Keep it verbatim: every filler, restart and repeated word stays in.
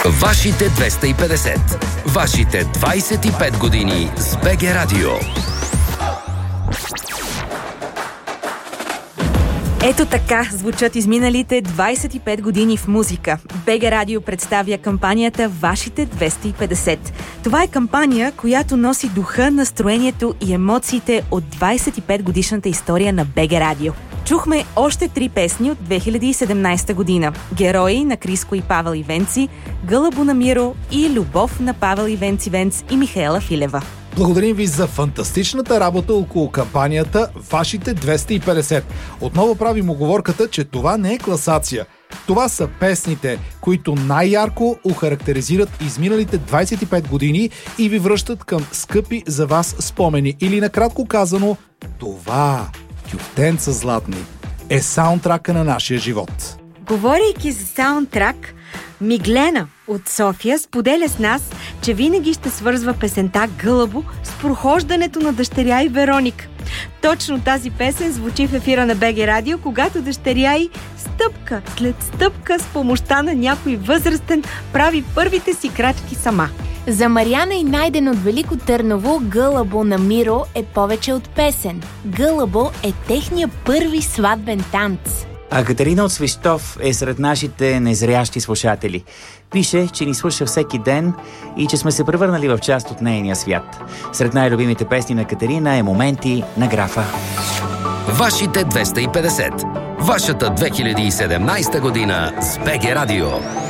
Вашите двеста и петдесет. Вашите двайсет и пет години с БГ Радио. Ето така звучат изминалите двайсет и пет години в музика. БГ Радио представя кампанията Вашите двеста и петдесет. Това е кампания, която носи духа, настроението и емоциите от двайсет и пет годишната история на БГ Радио. Чухме още три песни от две хиляди и седемнайсета година. Герои на Криско и Павел Ивенци, Гълъбо на Миро и Любов на Павел Ивенци Венц и Михаела Филева. Благодарим ви за фантастичната работа около кампанията Вашите двеста и петдесет. Отново правим уговорката, че това не е класация. Това са песните, които най-ярко охарактеризират изминалите двайсет и пет години и ви връщат към скъпи за вас спомени. Или накратко казано, това, тюфтенца златни, е саундтрака на нашия живот. Говорейки за саундтрак, Миглена от София споделя с нас, че винаги ще свързва песента Гълъбо с прохождането на дъщеря и Вероник. Точно тази песен звучи в ефира на БГ Радио, когато дъщеря й стъпка след стъпка с помощта на някой възрастен прави първите си крачки сама. За Мариана и Найден от Велико Търново Гълъбо на Миро е повече от песен. Гълъбо е техния първи сватбен танц. А Катерина от Свищов е сред нашите незрящи слушатели. Пише, че ни слуша всеки ден и че сме се превърнали в част от нейния свят. Сред най-любимите песни на Катерина е Моменти на Графа. Вашите двеста и петдесет. Вашата две хиляди и седемнайсета година с БГ Радио.